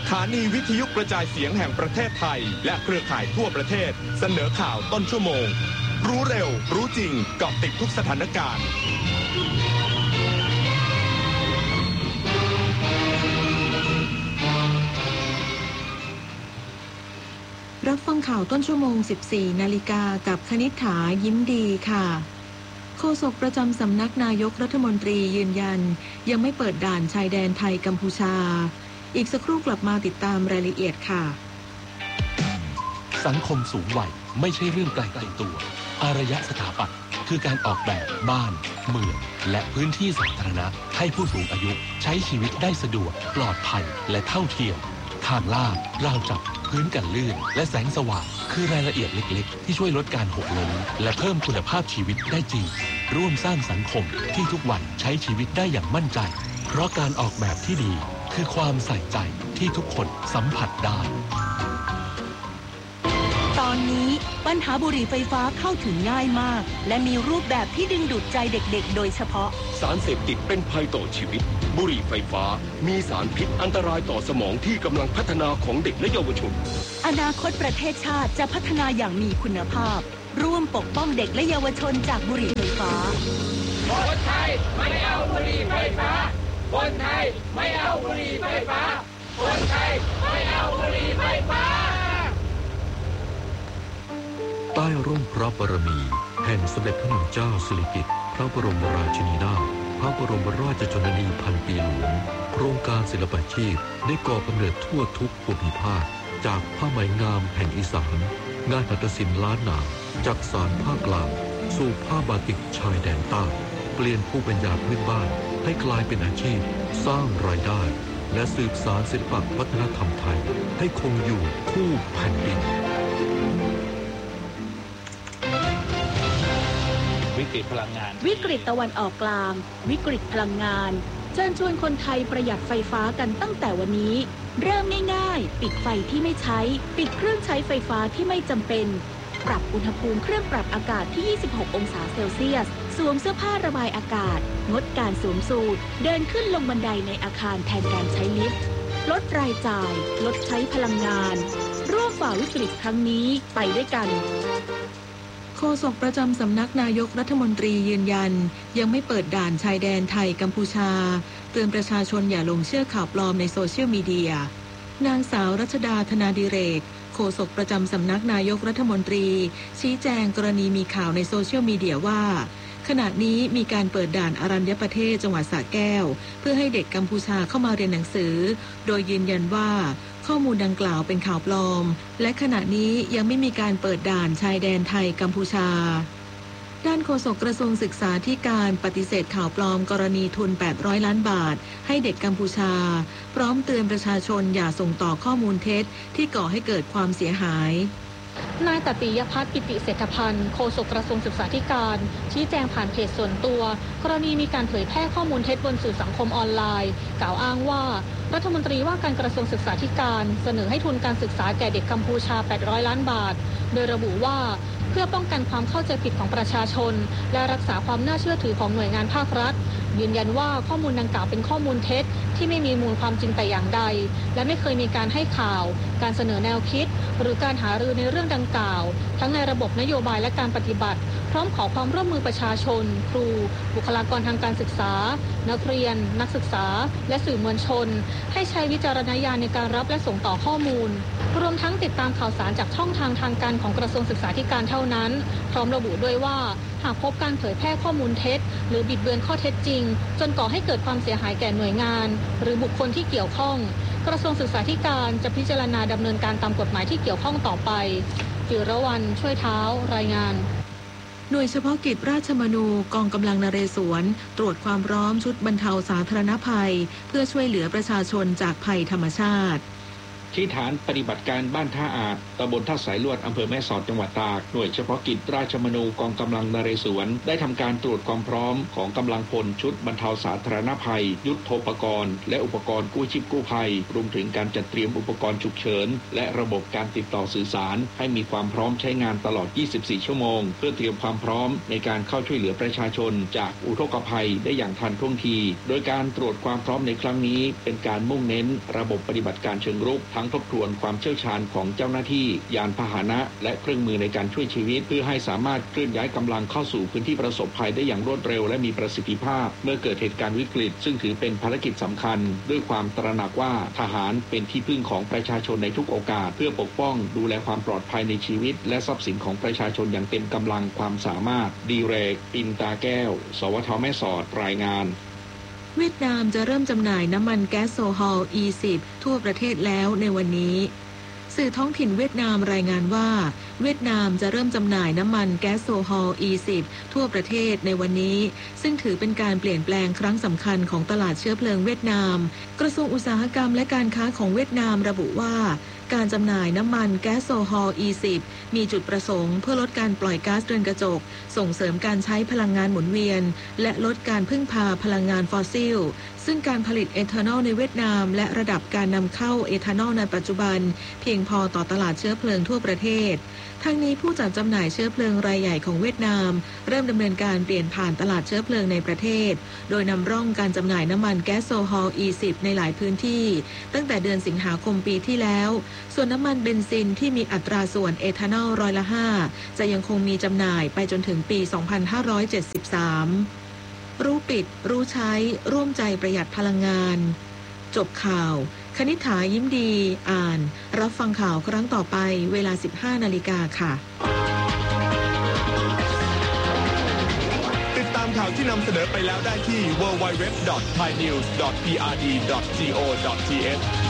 สถานีวิทยุกระจายเสียงแห่งประเทศไทยและเครือข่ายทั่วประเทศเสนอข่าวต้นชั่วโมงรู้เร็วรู้จริงเกาะติดทุกสถานการณ์รับฟังข่าวต้นชั่วโมง 14 นาฬิกากับคณิษฐายิ้มดีค่ะโฆษกประจำสำนักนายกรัฐมนตรียืนยันยังไม่เปิดด่านชายแดนไทยกัมพูชาอีกสักครู่กลับมาติดตามรายละเอียดค่ะสังคมสูงวัยไม่ใช่เรื่องไกลตัวอารยสถาปัตย์คือการออกแบบบ้านเมืองและพื้นที่สาธารณะให้ผู้สูงอายุใช้ชีวิตได้สะดวกปลอดภัยและเท่าเทียมทางลาดราวจับพื้นกันลื่นและแสงสว่างคือรายละเอียดเล็กๆที่ช่วยลดการหกล้มและเพิ่มคุณภาพชีวิตได้จริงร่วมสร้างสังคมที่ทุกวันใช้ชีวิตได้อย่างมั่นใจเพราะการออกแบบที่ดีคือความใส่ใจที่ทุกคนสัมผัสได้ตอนนี้ปัญหาบุหรี่ไฟฟ้าเข้าถึงง่ายมากและมีรูปแบบที่ดึงดูดใจเด็กๆโดยเฉพาะสารเสพติดเป็นภัยต่อชีวิตบุหรี่ไฟฟ้ามีสารพิษอันตรายต่อสมองที่กำลังพัฒนาของเด็กและเยาวชนอนาคตประเทศชาติจะพัฒนาอย่างมีคุณภาพร่วมปกป้องเด็กและเยาวชนจากบุหรี่ไฟฟ้าคนไทยไม่เอาบุหรี่ไฟฟ้าคนไทยไม่เอาบุหรี่ไฟฟ้าคนไทยไม่เอาบุหรี่ไฟฟ้าใต้ร่มพระบารมีแห่งสมเด็จพระนางเจ้าสิริกิติ์พระบรมราชินีนาถพระบรมราชชนนีพันปีหลวงโครงการศิลปาชีพได้ก่อกำเนิดทั่วทุกภูมิภาคจากผ้าไหมงามแห่งอีสานงานหัตถศิลป์ล้านนาจากสานภาคกลางสู่ผ้าบาติกชายแดนใต้เปลี่ยนผู้ปัญญาพื้นบ้านให้กลายเป็นอาชีพสร้างรายได้และสืบสานศิลปวัฒนธรรมไทยให้คงอยู่คู่แผ่นดินวิกฤตพลังงานวิกฤตตะวันออกกลางวิกฤตพลังงานเชิญชวนคนไทยประหยัดไฟฟ้ากันตั้งแต่วันนี้เริ่มง่ายๆปิดไฟที่ไม่ใช้ปิดเครื่องใช้ไฟฟ้าที่ไม่จำเป็นปรับอุณหภูมิเครื่องปรับอากาศที่26องศาเซลเซียสสวมเสื้อผ้าระบายอากาศงดการสวมสูทเดินขึ้นลงบันไดในอาคารแทนการใช้ลิฟต์ลดรายจ่ายลดใช้พลังงานร่วมฝ่าวิกฤตครั้งนี้ไปด้วยกันโฆษกประจำสำนักนายกรัฐมนตรียืนยันยังไม่เปิดด่านชายแดนไทยกัมพูชาเตือนประชาชนอย่าหลงเชื่อข่าวปลอมในโซเชียลมีเดียนางสาวรัชดาธนาดิเรกโฆษกประจำสำนักนายกรัฐมนตรีชี้แจงกรณีมีข่าวในโซเชียลมีเดียว่าขณะนี้มีการเปิดด่านอรัญญประเทศจังหวัดสระแก้วเพื่อให้เด็กกัมพูชาเข้ามาเรียนหนังสือโดยยืนยันว่าข้อมูลดังกล่าวเป็นข่าวปลอมและขณะนี้ยังไม่มีการเปิดด่านชายแดนไทยกัมพูชาด้านโฆษกกระทรวงศึกษาธิการปฏิเสธข่าวปลอมกรณีทุน800ล้านบาทให้เด็กกัมพูชาพร้อมเตือนประชาชนอย่าส่งต่อข้อมูลเท็จที่ก่อให้เกิดความเสียหายนายตติยภัทร กิติเศรษฐพันธ์โฆษกกระทรวงศึกษาธิการชี้แจงผ่านเพจส่วนตัวกรณีมีการเผยแพร่ข้อมูลเท็จบนสื่อสังคมออนไลน์กล่าวอ้างว่ารัฐมนตรีว่าการกระทรวงศึกษาธิการเสนอให้ทุนการศึกษาแก่เด็กกัมพูชา800ล้านบาทโดยระบุว่าเพื่อป้องกันความเข้าใจผิดของประชาชนและรักษาความน่าเชื่อถือของหน่วยงานภาครัฐยืนยันว่าข้อมูลดังกล่าวเป็นข้อมูลเท็จที่ไม่มีมูลความจริงแต่อย่างใดและไม่เคยมีการให้ข่าวการเสนอแนวคิดหรือการหารือในเรื่องดังกล่าวทั้งในระบบนโยบายและการปฏิบัติพร้อมขอความร่วมมือประชาชนครูบุคลากรทางการศึกษานักเรียนนักศึกษาและสื่อมวลชนให้ใช้วิจารณญาณในการรับและส่งต่อข้อมูลรวมทั้งติดตามข่าวสารจากช่องทางการของกระทรวงศึกษาธิการเท่านั้นพร้อมระบุด้วยว่าหากพบการเผยแพร่ข้อมูลเท็จหรือบิดเบือนข้อเท็จจริงจนก่อให้เกิดความเสียหายแก่หน่วยงานหรือบุคคลที่เกี่ยวข้องกระทรวงศึกษาธิการจะพิจารณาดำเนินการตามกฎหมายที่เกี่ยวข้องต่อไปจิรวรรณช่วยเท้ารายงานหน่วยเฉพาะกิจราชมนูกองกำลังนเรศวรตรวจความพร้อมชุดบรรเทาสาธารณภัยเพื่อช่วยเหลือประชาชนจากภัยธรรมชาติที่ฐานปฏิบัติการบ้านท่าอาจตำบลท่าสายลวดอำเภอแม่สอดจังหวัดตากหน่วยเฉพาะกิจราชมนูกองกำลังนเรศวรได้ทำการตรวจความพร้อมของกำลังพลชุดบรรเทาสาธารณภัยยุทโธปกรณ์และอุปกรณ์กู้ชีพกู้ภัยรวมถึงการจัดเตรียมอุปกรณ์ฉุกเฉินและระบบการติดต่อสื่อสารให้มีความพร้อมใช้งานตลอด 24 ชั่วโมงเพื่อเตรียมความพร้อมในการเข้าช่วยเหลือประชาชนจากอุทกภัยได้อย่างทันท่วงทีโดยการตรวจความพร้อมในครั้งนี้เป็นการมุ่งเน้นระบบปฏิบัติการเชิงรุกทั้งทบทวนความเชี่ยวชาญของเจ้าหน้าที่ยานพาหนะและเครื่องมือในการช่วยชีวิตเพื่อให้สามารถเคลื่อนย้ายกำลังเข้าสู่พื้นที่ประสบภัยได้อย่างรวดเร็วและมีประสิทธิภาพเมื่อเกิดเหตุการณ์วิกฤตซึ่งถือเป็นภารกิจสำคัญด้วยความตระหนักว่าทหารเป็นที่พึ่งของประชาชนในทุกโอกาสเพื่อปกป้องดูแลความปลอดภัยในชีวิตและทรัพย์สินของประชาชนอย่างเต็มกำลังความสามารถดีเรกปินตาแก้วสวทแม่สอดรายงานเวียดนามจะเริ่มจำหน่ายน้ำมันแก๊สโซฮอล E10 ทั่วประเทศแล้วในวันนี้สื่อท้องถิ่นเวียดนามรายงานว่าเวียดนามจะเริ่มจำหน่ายน้ำมันแก๊สโซฮอล E10 ทั่วประเทศในวันนี้ซึ่งถือเป็นการเปลี่ยนแปลงครั้งสำคัญของตลาดเชื้อเพลิงเวียดนามกระทรวงอุตสาหกรรมและการค้าของเวียดนามระบุว่าการจำหน่ายน้ำมันแก๊สโซฮอล E10 มีจุดประสงค์เพื่อลดการปล่อยก๊าซเรือนกระจกส่งเสริมการใช้พลังงานหมุนเวียนและลดการพึ่งพาพลังงานฟอสซิลซึ่งการผลิตเอทานอลในเวียดนามและระดับการนำเข้าเอทานอลในปัจจุบันเพียงพอต่อตลาดเชื้อเพลิงทั่วประเทศทั้งนี้ผู้จัดจำหน่ายเชื้อเพลิงรายใหญ่ของเวียดนามเริ่มดำเนินการเปลี่ยนผ่านตลาดเชื้อเพลิงในประเทศโดยนำร่องการจำหน่ายน้ำมันแก๊สโซฮอล E10 ในหลายพื้นที่ตั้งแต่เดือนสิงหาคมปีที่แล้วส่วนน้ำมันเบนซินที่มีอัตราส่วนเอทานอล5%จะยังคงมีจำหน่ายไปจนถึงปี 2573 รู้ปิดรู้ใช้ร่วมใจประหยัดพลังงานจบข่าวคณิษฐายิ้มดีอ่านรับฟังข่าวครั้งต่อไปเวลา 15 นาฬิกาค่ะติดตามข่าวที่นำเสนอไปแล้วได้ที่ www.thainews.prd.go.th